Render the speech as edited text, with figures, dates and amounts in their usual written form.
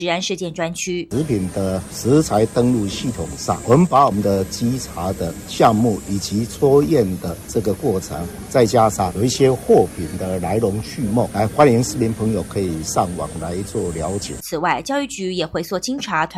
食安事件专区。 食品的食材登录系统上，我们把我们的稽查的项目以及抽验的这个过程，再加上有一些货品的来龙去脉，来欢迎市民朋友可以上网来做了解。 此外，教育局也会做稽查团